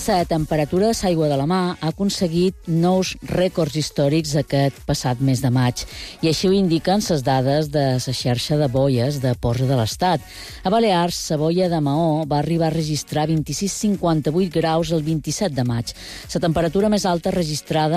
La temperatura de l'aigua de la Mar ha aconseguit nous rècords històrics aquest passat mes de maig, i així ho indiquen les dades de la xarxa de boies de ports de l'Estat. A Balears, la boia de Maó va arribar a registrar 26,58 graus el 27 de maig, la temperatura més alta registrada